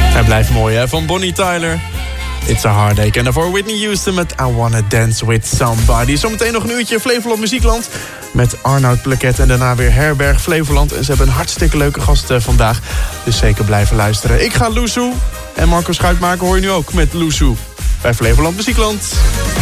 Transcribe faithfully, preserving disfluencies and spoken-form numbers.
Hij blijft mooi, hè? Van Bonnie Tyler. It's a Heartache. En daarvoor Whitney Houston met I Wanna Dance With Somebody. Zometeen nog een uurtje Flevoland Muziekland met Arnoud Plaquet en daarna weer Herberg Flevoland. En ze hebben een hartstikke leuke gast uh, vandaag. Dus zeker blijven luisteren. Ik ga Loesoe en Marco Schuitmaker hoor je nu ook met Loesoe bij Flevoland Muziekland.